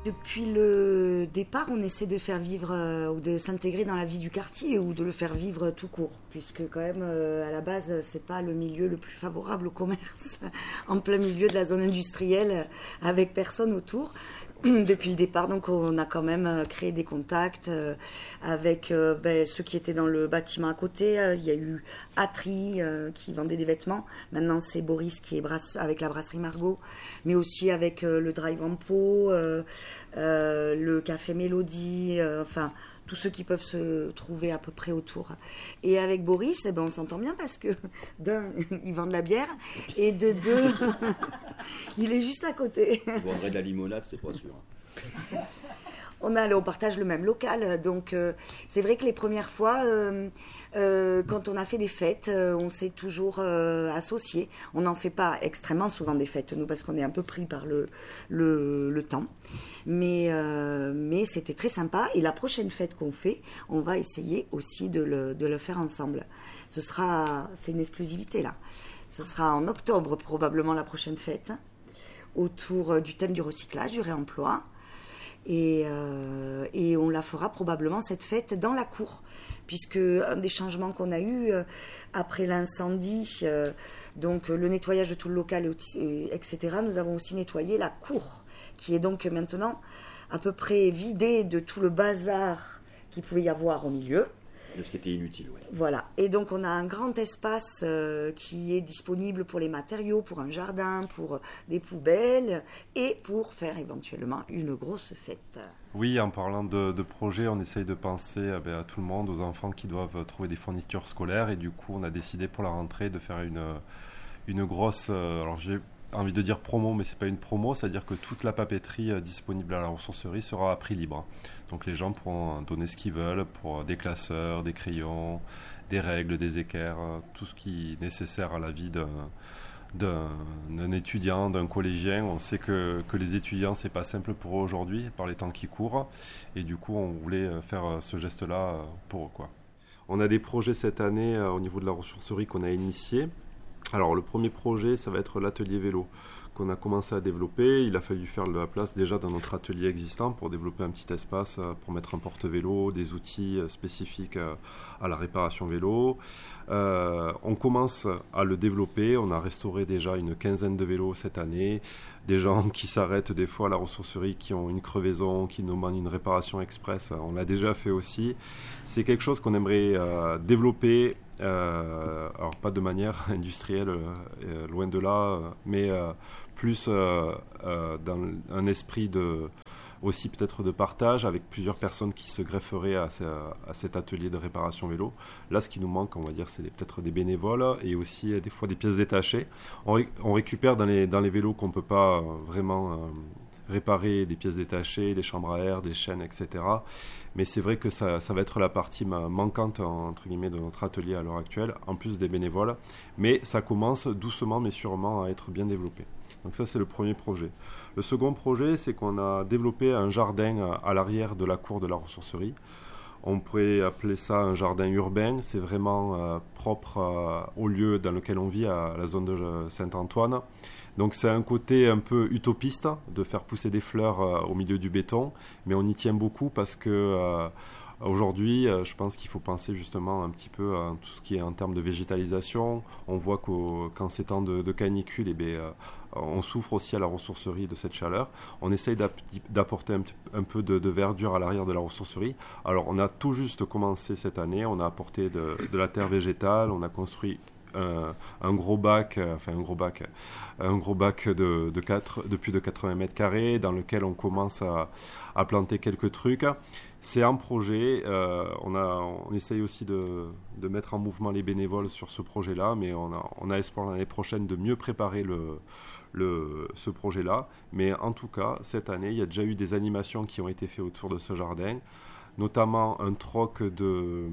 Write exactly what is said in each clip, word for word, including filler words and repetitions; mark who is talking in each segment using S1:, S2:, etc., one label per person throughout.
S1: Depuis le départ, on essaie de faire vivre euh, ou de s'intégrer dans la vie du quartier ou de le faire vivre tout court, puisque quand même euh, à la base c'est pas le milieu le plus favorable au commerce, en plein milieu de la zone industrielle, avec personne autour. Depuis le départ, donc on a quand même créé des contacts euh, avec euh, ben, ceux qui étaient dans le bâtiment à côté. Euh, il y a eu Atri euh, qui vendait des vêtements. Maintenant c'est Boris qui est brasse, avec la brasserie Margot, mais aussi avec euh, le Drive en pot, euh, euh, le Café Mélodie, euh, enfin tous ceux qui peuvent se trouver à peu près autour. Et avec Boris, eh ben, on s'entend bien parce que d'un, il vend de la bière et de deux, il est juste à côté.
S2: Vous vendrez de la limonade, c'est pas sûr.
S1: On, a, on partage le même local, donc euh, c'est vrai que les premières fois, euh, euh, quand on a fait des fêtes, euh, on s'est toujours euh, associés. On n'en fait pas extrêmement souvent des fêtes, nous, parce qu'on est un peu pris par le, le, le temps. Mais, euh, mais c'était très sympa. Et la prochaine fête qu'on fait, on va essayer aussi de le, de le faire ensemble. Ce sera, c'est une exclusivité là. Ce sera en octobre probablement la prochaine fête, autour du thème du recyclage, du réemploi. Et, euh, et on la fera probablement cette fête dans la cour, puisque un des changements qu'on a eu euh, après l'incendie, euh, donc le nettoyage de tout le local, et cetera, nous avons aussi nettoyé la cour, qui est donc maintenant à peu près vidée de tout le bazar qu'il pouvait y avoir au milieu.
S2: De ce qui était inutile, oui.
S1: Voilà. Et donc, on a un grand espace euh, qui est disponible pour les matériaux, pour un jardin, pour des poubelles et pour faire éventuellement une grosse fête.
S3: Oui, en parlant de, de projet, on essaye de penser eh bien, à tout le monde, aux enfants qui doivent trouver des fournitures scolaires. Et du coup, on a décidé pour la rentrée de faire une, une grosse... Euh, alors, j'ai envie de dire promo, mais c'est pas une promo, c'est-à-dire que toute la papeterie euh, disponible à la ressourcerie sera à prix libre. Donc les gens pourront donner ce qu'ils veulent pour des classeurs, des crayons, des règles, des équerres, tout ce qui est nécessaire à la vie d'un, d'un, d'un étudiant, d'un collégien. On sait que, que les étudiants, c'est pas simple pour eux aujourd'hui, par les temps qui courent, et du coup on voulait faire ce geste-là pour eux, quoi. On a des projets cette année au niveau de la ressourcerie qu'on a initiés. Alors le premier projet, ça va être l'atelier vélo qu'on a commencé à développer. Il a fallu faire de la place déjà dans notre atelier existant pour développer un petit espace pour mettre un porte-vélo, des outils spécifiques à la réparation vélo. Euh, on commence à le développer. On a restauré déjà une quinzaine de vélos cette année. Des gens qui s'arrêtent des fois à la ressourcerie, qui ont une crevaison, qui nous demandent une réparation express. On l'a déjà fait aussi. C'est quelque chose qu'on aimerait euh, développer. Euh, alors pas de manière industrielle, euh, loin de là, mais euh, plus euh, euh, dans un esprit de, aussi peut-être de partage avec plusieurs personnes qui se grefferaient à, ce, à cet atelier de réparation vélo. Là, ce qui nous manque, on va dire, c'est peut-être des bénévoles et aussi des fois des pièces détachées. On, ré, on récupère dans les, dans les vélos qu'on ne peut pas vraiment euh, réparer des pièces détachées, des chambres à air, des chaînes, et cetera. Mais c'est vrai que ça, ça va être la partie manquante, entre guillemets, de notre atelier à l'heure actuelle, en plus des bénévoles. Mais ça commence doucement, mais sûrement, à être bien développé. Donc ça, c'est le premier projet. Le second projet, c'est qu'on a développé un jardin à l'arrière de la cour de la ressourcerie. On pourrait appeler ça un jardin urbain. C'est vraiment euh, propre euh, au lieu dans lequel on vit, à la zone de Saint-Antoine. Donc c'est un côté un peu utopiste de faire pousser des fleurs euh, au milieu du béton, mais on y tient beaucoup parce que euh, aujourd'hui, euh, je pense qu'il faut penser justement un petit peu à tout ce qui est en termes de végétalisation. On voit qu'en ces temps de, de canicule, eh bien, euh, on souffre aussi à la ressourcerie de cette chaleur. On essaye d'apporter un, un peu de, de verdure à l'arrière de la ressourcerie. Alors on a tout juste commencé cette année, on a apporté de, de la terre végétale, on a construit Un, un gros bac, enfin un gros bac, un gros bac de, de, quatre, de plus de quatre-vingts mètres carrés dans lequel on commence à, à planter quelques trucs. C'est un projet, euh, on, a, on essaye aussi de, de mettre en mouvement les bénévoles sur ce projet-là, mais on a, on a espoir l'année prochaine de mieux préparer le, le, ce projet-là. Mais en tout cas, cette année, il y a déjà eu des animations qui ont été faites autour de ce jardin, notamment un troc de...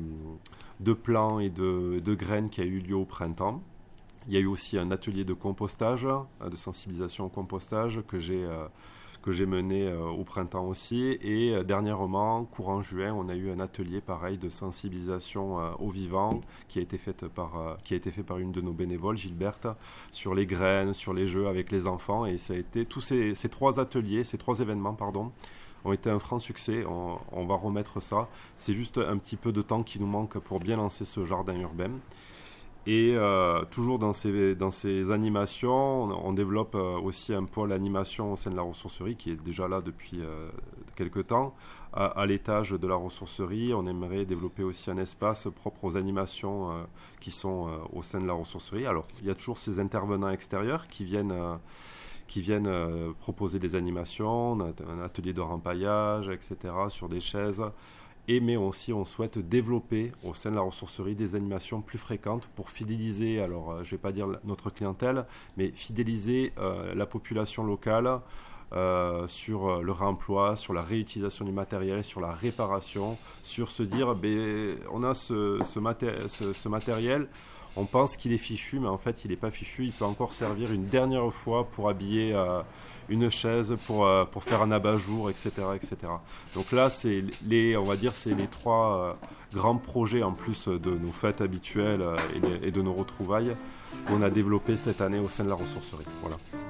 S3: de plants et de, de graines qui a eu lieu au printemps. Il y a eu aussi un atelier de compostage, de sensibilisation au compostage que j'ai, euh, que j'ai mené euh, au printemps aussi. Et euh, dernièrement, courant juin, on a eu un atelier pareil de sensibilisation euh, au vivant qui a été fait par, euh, qui a été fait par une de nos bénévoles, Gilberte, sur les graines, sur les jeux avec les enfants. Et ça a été tous ces, ces trois ateliers, ces trois événements, pardon, ont été un franc succès. On, on va remettre ça. C'est juste un petit peu de temps qui nous manque pour bien lancer ce jardin urbain. Et euh, toujours dans ces, dans ces animations, on, on développe euh, aussi un pôle animation au sein de la ressourcerie qui est déjà là depuis euh, quelques temps. À, à l'étage de la ressourcerie, on aimerait développer aussi un espace propre aux animations euh, qui sont euh, au sein de la ressourcerie. Alors, il y a toujours ces intervenants extérieurs qui viennent, euh, qui viennent euh, proposer des animations, un atelier de rempaillage, et cetera, sur des chaises. Et mais aussi, on souhaite développer au sein de la ressourcerie des animations plus fréquentes pour fidéliser, alors euh, je ne vais pas dire notre clientèle, mais fidéliser euh, la population locale euh, sur euh, le réemploi, sur la réutilisation du matériel, sur la réparation, sur se dire, ben, on a ce, ce, maté- ce, ce matériel, on pense qu'il est fichu, mais en fait, il n'est pas fichu, il peut encore servir une dernière fois pour habiller euh, une chaise, pour, euh, pour faire un abat-jour, et cetera, et cetera. Donc là, c'est les, on va dire, c'est les trois euh, grands projets, en plus de nos fêtes habituelles euh, et, et de nos retrouvailles, qu'on a développés cette année au sein de la ressourcerie. Voilà.